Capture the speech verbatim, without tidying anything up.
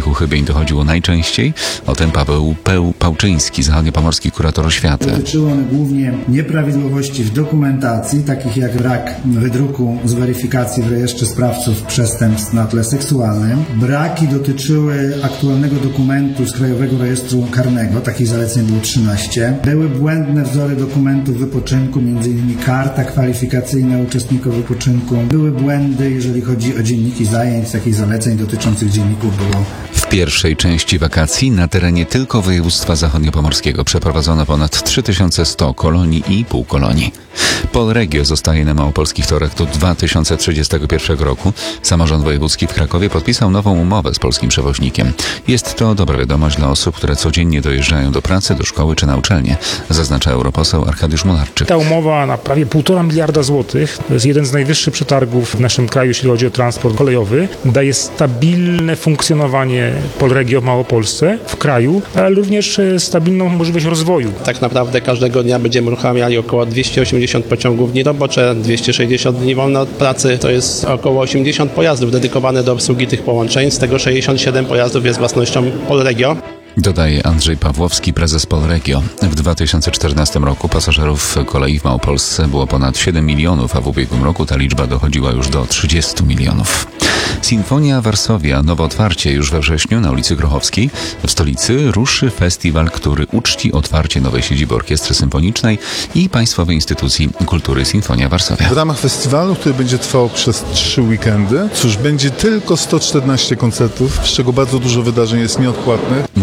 jakich uchybień dochodziło najczęściej? O tym Paweł Peł Pałczyński, zachodniopomorski kurator oświaty. Dotyczyły one głównie nieprawidłowości w dokumentacji, takich jak brak wydruku z weryfikacji w rejestrze sprawców przestępstw na tle seksualnym. Braki dotyczyły aktualnego dokumentu z Krajowego Rejestru Karnego, takich zaleceń było trzynaście. Były błędne wzory dokumentów wypoczynku, m.in. karta kwalifikacyjna uczestników wypoczynku. Były błędy, jeżeli chodzi o dzienniki zajęć, takich zaleceń dotyczących dzienników było. W pierwszej części wakacji na terenie tylko województwa zachodniopomorskiego przeprowadzono ponad trzy tysiące sto kolonii i półkolonii. Polregio zostaje na małopolskich torach do dwa tysiące trzydziestego pierwszego roku. Samorząd wojewódzki w Krakowie podpisał nową umowę z polskim przewoźnikiem. Jest to dobra wiadomość dla osób, które codziennie dojeżdżają do pracy, do szkoły czy na uczelnię, zaznacza europoseł Arkadiusz Mularczyk. Ta umowa na prawie półtora miliarda złotych, to jest jeden z najwyższych przetargów w naszym kraju, jeśli chodzi o transport kolejowy, daje stabilne funkcjonowanie Polregio w Małopolsce, w kraju, ale również stabilną możliwość rozwoju. Tak naprawdę każdego dnia będziemy uruchamiali około dwieście osiemdziesiąt pociągów dni robocze, dwieście sześćdziesiąt dni wolne od pracy. To jest około osiemdziesiąt pojazdów dedykowane do obsługi tych połączeń, z tego sześćdziesiąt siedem pojazdów jest własnością Polregio. Dodaje Andrzej Pawłowski, prezes Polregio. W dwa tysiące czternastym roku pasażerów kolei w Małopolsce było ponad siedem milionów, a w ubiegłym roku ta liczba dochodziła już do trzydziestu milionów. Sinfonia Varsovia, nowe otwarcie już we wrześniu na ulicy Grochowskiej. W stolicy ruszy festiwal, który uczci otwarcie nowej siedziby orkiestry symfonicznej i Państwowej Instytucji Kultury Sinfonia Varsovia. W ramach festiwalu, który będzie trwał przez trzy weekendy, cóż, będzie tylko sto czternaście koncertów, z czego bardzo dużo wydarzeń jest nieodpłatnych.